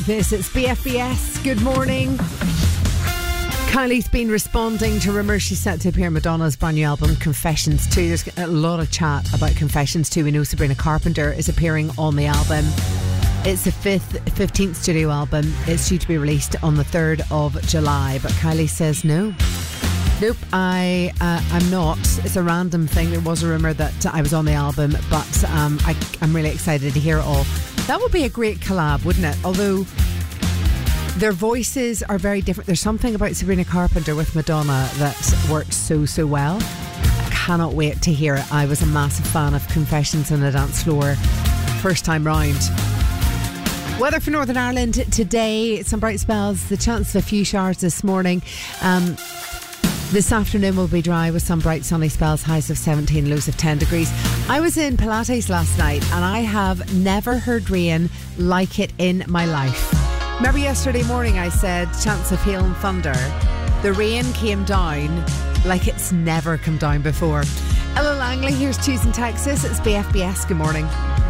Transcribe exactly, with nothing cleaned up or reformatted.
This is B F B S. Good morning. Kylie's been responding to rumours she's set to appear in Madonna's brand new album Confessions two. There's a lot of chat about Confessions two. We know Sabrina Carpenter is appearing on the album. It's the fifth, fifteenth studio album. It's due to be released on the third of July. But Kylie says no. Nope, I, uh, I'm not. It's a random thing. There was a rumour that I was on the album, but um, I, I'm really excited to hear it all. That would be a great collab, wouldn't it? Although their voices are very different. There's something about Sabrina Carpenter with Madonna that works so, so well. I cannot wait to hear it. I was a massive fan of Confessions on the Dance Floor first time round. Weather for Northern Ireland today, some bright spells, the chance of a few showers this morning. Um, this afternoon will be dry with some bright sunny spells, highs of seventeen, lows of ten degrees. I was in Pilates last night and I have never heard rain like it in my life. Remember yesterday morning I said chance of hail and thunder. The rain came down like it's never come down before. Ella Langley, here's Tuesday in Texas. It's B F B S. Good morning.